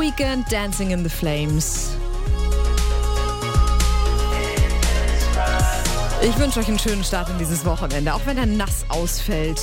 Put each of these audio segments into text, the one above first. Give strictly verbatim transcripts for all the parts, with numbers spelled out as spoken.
Weeknd, Dancing in the Flames. Ich wünsche euch einen schönen Start in dieses Wochenende, auch wenn er nass ausfällt.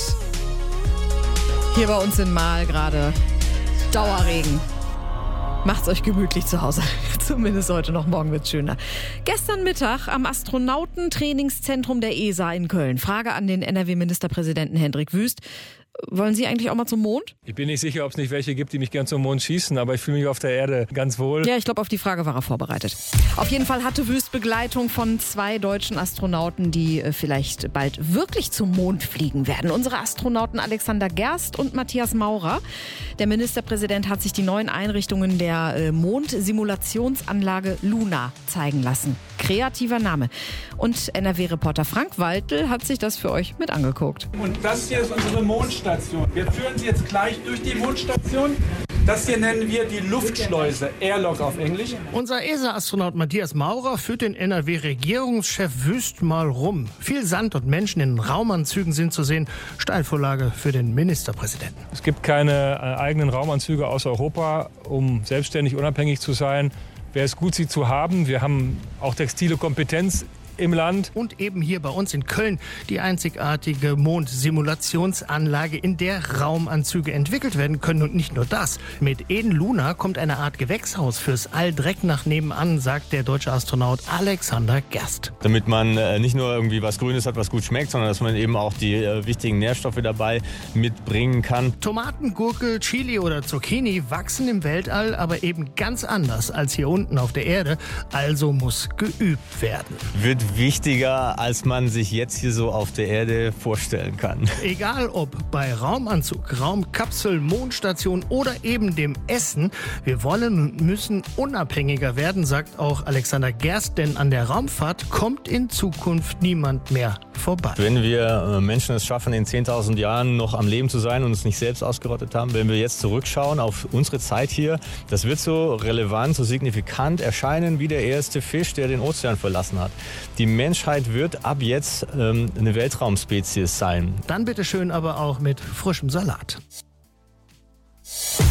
Hier bei uns in Mahl gerade Dauerregen. Macht's euch gemütlich zu Hause. Zumindest heute noch, morgen wird's schöner. Gestern Mittag am Astronautentrainingszentrum der E S A in Köln. Frage an den N R W-Ministerpräsidenten Hendrik Wüst. Wollen Sie eigentlich auch mal zum Mond? Ich bin nicht sicher, ob es nicht welche gibt, die mich gern zum Mond schießen, aber ich fühle mich auf der Erde ganz wohl. Ja, ich glaube, auf die Frage war er vorbereitet. Auf jeden Fall hatte Wüst Begleitung von zwei deutschen Astronauten, die äh, vielleicht bald wirklich zum Mond fliegen werden. Unsere Astronauten Alexander Gerst und Matthias Maurer. Der Ministerpräsident hat sich die neuen Einrichtungen der äh, Mondsimulationsanlage Luna zeigen lassen. Kreativer Name. Und N R W-Reporter Frank Waltel hat sich das für euch mit angeguckt. Und das hier ist unsere Mondstation. Wir führen Sie jetzt gleich durch die Mondstation. Das hier nennen wir die Luftschleuse, Airlock auf Englisch. Unser E S A-Astronaut Matthias Maurer führt den N R W-Regierungschef Wüst mal rum. Viel Sand und Menschen in Raumanzügen sind zu sehen. Steilvorlage für den Ministerpräsidenten. Es gibt keine äh, eigenen Raumanzüge aus Europa, um selbstständig unabhängig zu sein. Wäre es gut, sie zu haben. Wir haben auch textile Kompetenz im Land. Und eben hier bei uns in Köln die einzigartige Mondsimulationsanlage, in der Raumanzüge entwickelt werden können. Und nicht nur das. Mit Eden Luna kommt eine Art Gewächshaus fürs All direkt nach nebenan, sagt der deutsche Astronaut Alexander Gerst. Damit man äh, nicht nur irgendwie was Grünes hat, was gut schmeckt, sondern dass man eben auch die äh, wichtigen Nährstoffe dabei mitbringen kann. Tomaten, Gurke, Chili oder Zucchini wachsen im Weltall, aber eben ganz anders als hier unten auf der Erde. Also muss geübt werden. Wird wichtiger, als man sich jetzt hier so auf der Erde vorstellen kann. Egal ob bei Raumanzug, Raumkapsel, Mondstation oder eben dem Essen, wir wollen und müssen unabhängiger werden, sagt auch Alexander Gerst, denn an der Raumfahrt kommt in Zukunft niemand mehr vorbei. Wenn wir Menschen es schaffen, in zehntausend Jahren noch am Leben zu sein und uns nicht selbst ausgerottet haben, wenn wir jetzt zurückschauen auf unsere Zeit hier, das wird so relevant, so signifikant erscheinen wie der erste Fisch, der den Ozean verlassen hat. Die Menschheit wird ab jetzt ähm, eine Weltraumspezies sein. Dann bitte schön aber auch mit frischem Salat.